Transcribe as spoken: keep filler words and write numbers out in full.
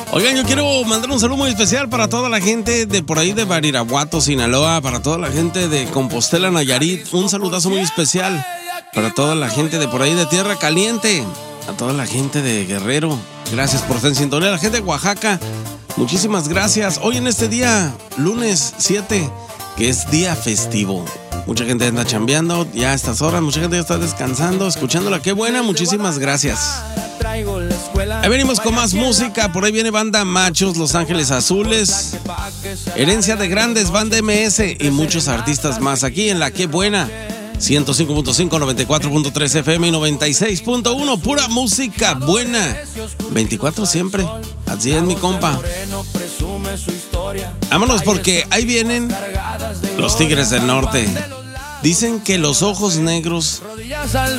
Oigan, yo quiero mandar un saludo muy especial para toda la gente de por ahí de Badiraguato, Sinaloa, para toda la gente de Compostela, Nayarit. Un saludazo muy especial para toda la gente de por ahí de Tierra Caliente, a toda la gente de Guerrero. Gracias por estar en sintonía. A la gente de Oaxaca, muchísimas gracias. Hoy en este día, lunes siete, que es día festivo. Mucha gente anda chambeando ya a estas horas, mucha gente ya está descansando, escuchándola. Qué buena, muchísimas gracias. Ahí venimos con más música. Por ahí viene Banda Machos, Los Ángeles Azules, Herencia de Grandes, Banda M S y muchos artistas más aquí en la Qué Buena. ciento cinco punto cinco, noventa y cuatro punto tres F M y noventa y seis punto uno. Pura música buena. veinticuatro siempre. Así es, mi compa. Vámonos porque ahí vienen los Tigres del Norte. Dicen que los ojos negros